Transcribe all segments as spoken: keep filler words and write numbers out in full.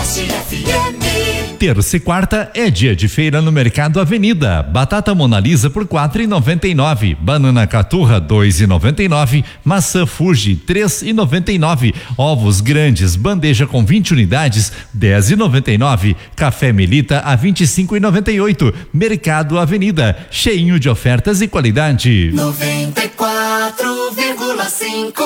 Oeste F M. Terça e quarta é dia de feira no Mercado Avenida. Batata Monalisa por quatro e noventa e nove, banana caturra dois e noventa e nove, maçã Fuji três e noventa e nove, ovos grandes bandeja com vinte unidades dez e noventa e nove, café Melita a vinte e cinco e noventa e oito. Mercado Avenida, cheinho de ofertas e qualidade. noventa e quatro vírgula cinco.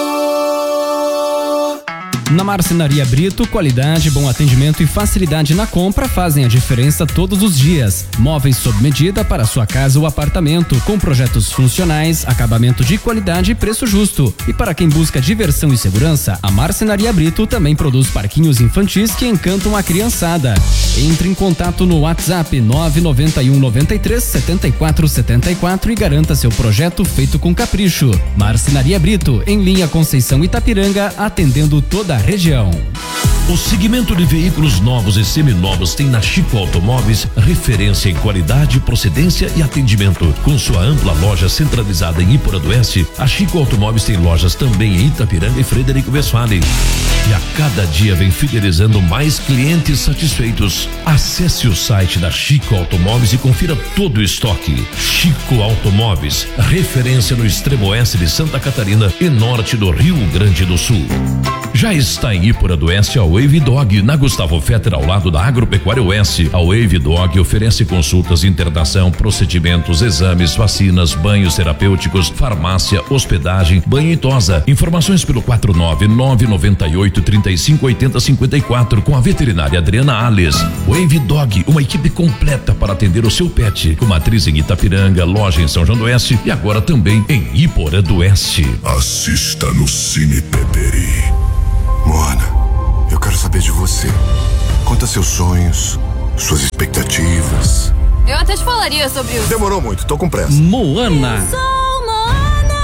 Na Marcenaria Brito, qualidade, bom atendimento e facilidade na compra fazem a diferença todos os dias. Móveis sob medida para sua casa ou apartamento, com projetos funcionais, acabamento de qualidade e preço justo. E para quem busca diversão e segurança, a Marcenaria Brito também produz parquinhos infantis que encantam a criançada. Entre em contato no WhatsApp nove nove um nove três sete quatro sete quatro e garanta seu projeto feito com capricho. Marcenaria Brito, em linha Conceição Itapiranga, atendendo toda a região. O segmento de veículos novos e seminovos tem na Chico Automóveis referência em qualidade, procedência e atendimento. Com sua ampla loja centralizada em Iporã do Oeste, a Chico Automóveis tem lojas também em Itapiranga e Frederico Westphalen. E a cada dia vem fidelizando mais clientes satisfeitos. Acesse o site da Chico Automóveis e confira todo o estoque. Chico Automóveis, referência no extremo oeste de Santa Catarina e norte do Rio Grande do Sul. Já está em Iporã do Oeste a Wave Dog, na Gustavo Fetter, ao lado da Agropecuária Oeste. A Wave Dog oferece consultas, internação, procedimentos, exames, vacinas, banhos terapêuticos, farmácia, hospedagem, banho e tosa. Informações pelo quatro nove nove nove oito três cinco oito zero cinco quatro com a veterinária Adriana Alves. Wave Dog, uma equipe completa para atender o seu pet, com matriz em Itapiranga, loja em São João do Oeste e agora também em Iporã do Oeste. Assista no Cine Peperi. Moana, eu quero saber de você. Conta seus sonhos, suas expectativas. Eu até te falaria sobre isso. Demorou muito, tô com pressa. Moana. Sou Moana.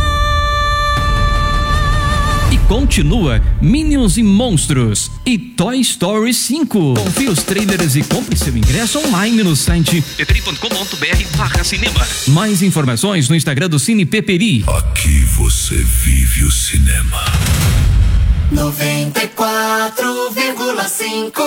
E continua Minions e Monstros e Toy Story cinco. Confira os trailers e compre seu ingresso online no site peperi ponto com ponto br barra cinema. Mais informações no Instagram do Cine Peperi. Aqui você vive o cinema. noventa e quatro vírgula cinco.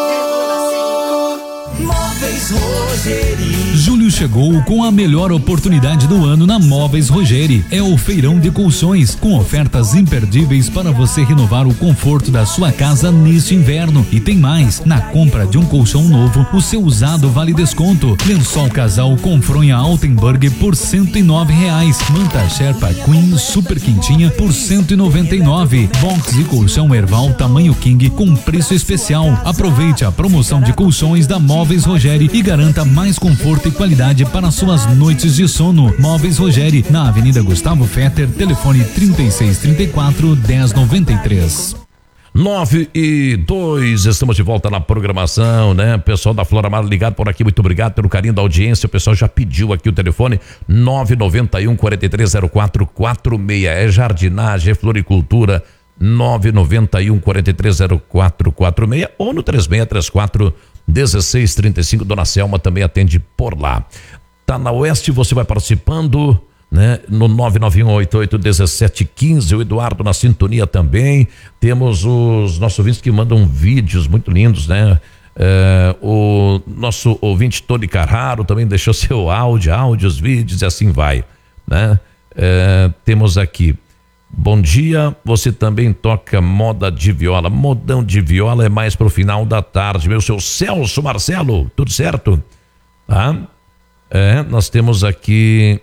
Móveis Rogeri. Julho chegou com a melhor oportunidade do ano na Móveis Rogeri. É o feirão de colchões, com ofertas imperdíveis para você renovar o conforto da sua casa neste inverno. E tem mais, na compra de um colchão novo, o seu usado vale desconto. Lençol casal com fronha Altenburg por cento e nove reais. Manta Sherpa Queen super quentinha por cento e noventa e nove. Box e colchão Erval tamanho King com preço especial. Aproveite a promoção de colchões da Móveis Rogeri e garanta mais conforto e qualidade para suas noites de sono. Móveis Rogeri, na Avenida Gustavo Fetter, telefone trinta e seis, trinta e quatro, dez, noventa e três. Nove e dois, estamos de volta na programação, né? Pessoal da Flora Mar ligado por aqui, muito obrigado pelo carinho da audiência. O pessoal já pediu aqui o telefone nove nove um, quatro três zero quatro quatro seis, é jardinagem, é floricultura. nove nove um, quatro três zero quatro quatro seis ou no três seis três quatro um seis três cinco. Dona Selma também atende por lá. Tá na Oeste, você vai participando, né? No nove nove um, oito oito um sete um cinco. O Eduardo na sintonia também. Temos os nossos ouvintes que mandam vídeos muito lindos, né? É, o nosso ouvinte Tony Carraro também deixou seu áudio, áudios, vídeos e assim vai, né? É, temos aqui: bom dia, você também toca moda de viola? Modão de viola é mais pro final da tarde, meu seu Celso Marcelo, tudo certo? Tá? É, nós temos aqui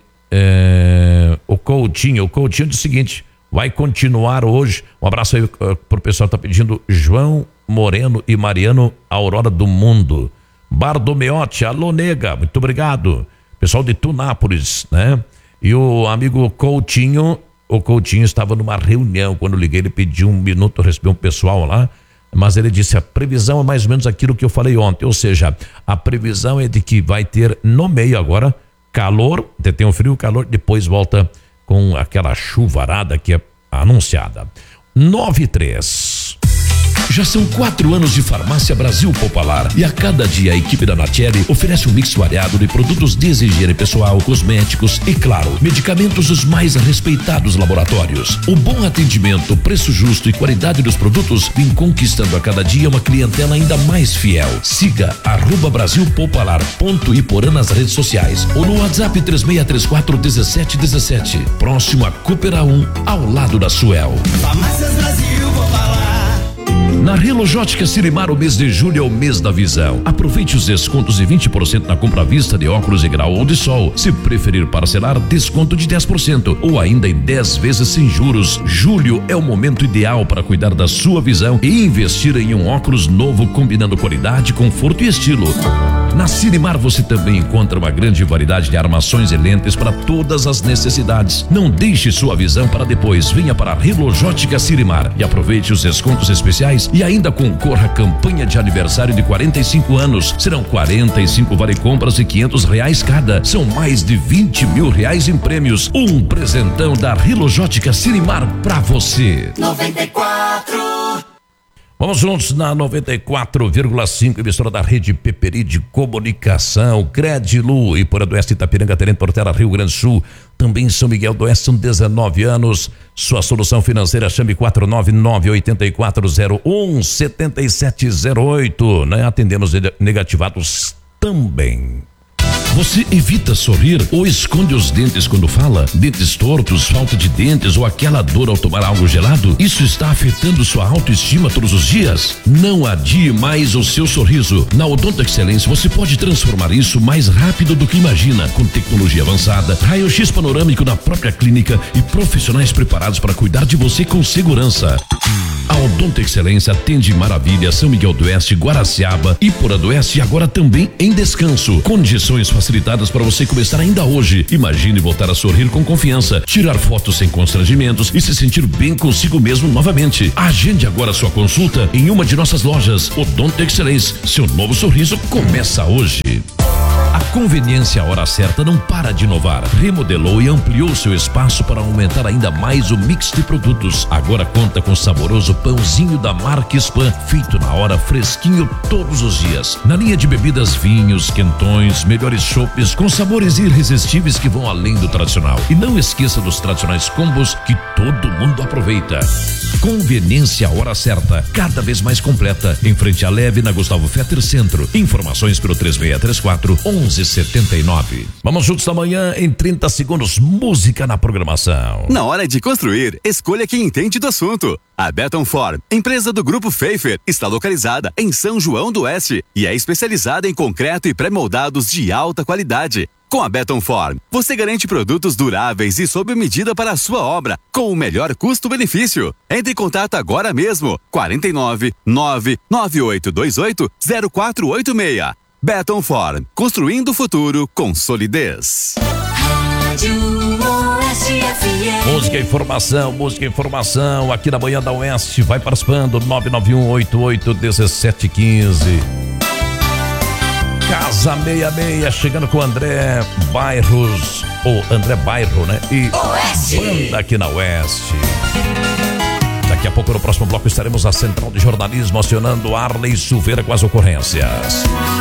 é, o Coutinho, o Coutinho diz o seguinte: vai continuar hoje, um abraço aí uh, pro pessoal que tá pedindo, João Moreno e Mariano Aurora do Mundo. Bardomeotti, alô nega, muito obrigado. Pessoal de Tunápolis, né? E o amigo Coutinho, o Coutinho estava numa reunião, quando eu liguei ele pediu um minuto, eu recebi um pessoal lá, mas ele disse, a previsão é mais ou menos aquilo que eu falei ontem, ou seja, a previsão é de que vai ter no meio agora calor, tem um frio, calor, depois volta com aquela chuvarada que é anunciada. nove e três. Já são quatro anos de Farmácia Brasil Popular e a cada dia a equipe da Natieri oferece um mix variado de produtos de higiene pessoal, cosméticos e, claro, medicamentos dos mais respeitados laboratórios. O bom atendimento, preço justo e qualidade dos produtos vem conquistando a cada dia uma clientela ainda mais fiel. Siga arroba Brasil Popular ponto Iporã nas redes sociais ou no WhatsApp três seis três quatro um sete um sete. Próximo a Coopera um, ao lado da Suel. Farmácias Brasil Popular. Na Relojótica Sirimar, o mês de julho é o mês da visão. Aproveite os descontos de vinte por cento na compra à vista de óculos de grau ou de sol. Se preferir parcelar, desconto de dez por cento ou ainda em dez vezes sem juros. Julho é o momento ideal para cuidar da sua visão e investir em um óculos novo combinando qualidade, conforto e estilo. Na Sirimar você também encontra uma grande variedade de armações e lentes para todas as necessidades. Não deixe sua visão para depois. Venha para a Relojótica Sirimar e aproveite os descontos especiais e ainda concorra à campanha de aniversário de quarenta e cinco anos. Serão quarenta e cinco vale compras de quinhentos reais cada. São mais de vinte mil reais em prêmios. Um presentão da Relojótica Sirimar para você. noventa e quatro. Vamos juntos na noventa e quatro vírgula cinco, emissora da Rede Peperi de Comunicação, Credilu, Iporã do Oeste, Itapiranga, Terem, Portela, Rio Grande do Sul, também São Miguel do Oeste, são dezenove anos. Sua solução financeira, chame quatro nove nove oito quatro zero um sete sete zero oito, né? Atendemos negativados também. Você evita sorrir ou esconde os dentes quando fala? Dentes tortos, falta de dentes ou aquela dor ao tomar algo gelado? Isso está afetando sua autoestima todos os dias? Não adie mais o seu sorriso. Na Odonto Excelência você pode transformar isso mais rápido do que imagina, com tecnologia avançada, raio-x panorâmico na própria clínica e profissionais preparados para cuidar de você com segurança. A Odonto Excelência atende Maravilha, São Miguel do Oeste, Guaraciaba, Iporã do Oeste e agora também em Descanso. Condições facilitadas para você começar ainda hoje. Imagine voltar a sorrir com confiança, tirar fotos sem constrangimentos e se sentir bem consigo mesmo novamente. Agende agora sua consulta em uma de nossas lojas. Odonto Excelência, seu novo sorriso começa hoje. A conveniência à hora certa não para de inovar. Remodelou e ampliou seu espaço para aumentar ainda mais o mix de produtos. Agora conta com saboroso pãozinho da marca Spam, feito na hora, fresquinho todos os dias. Na linha de bebidas, vinhos, quentões, melhores chopes com sabores irresistíveis que vão além do tradicional. E não esqueça dos tradicionais combos que todo mundo aproveita. Conveniência à hora certa, cada vez mais completa. Em frente à Leve, na Gustavo Fetter Centro. Informações pelo três seis três quatro um um sete nove. Vamos juntos amanhã em trinta segundos, música na programação. Na hora de construir, escolha quem entende do assunto. A Beton Form, empresa do Grupo Pfeiffer, está localizada em São João do Oeste e é especializada em concreto e pré-moldados de alta qualidade. Com a Beton Form, você garante produtos duráveis e sob medida para a sua obra, com o melhor custo-benefício. Entre em contato agora mesmo, quarenta e nove, nove nove oito dois oito, zero quatro oito seis. Beton Form, construindo o futuro com solidez. Rádio Oeste F M. Música e informação, música e informação, aqui na Manhã da Oeste, vai participando, nove nove um oito oito um sete um cinco. Casa sessenta e seis, chegando com o André Bairros, ou André Bairro, né? E Oeste. Banda aqui na Oeste. Daqui a pouco, no próximo bloco, estaremos na Central de Jornalismo, acionando Arley Silveira com as ocorrências.